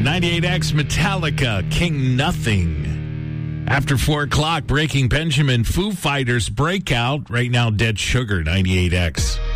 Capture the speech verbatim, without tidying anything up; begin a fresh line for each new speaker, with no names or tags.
ninety-eight X Metallica, King Nothing. After four o'clock, Breaking Benjamin, Foo Fighters, Breakout. Right now, Dead Sugar, ninety-eight X.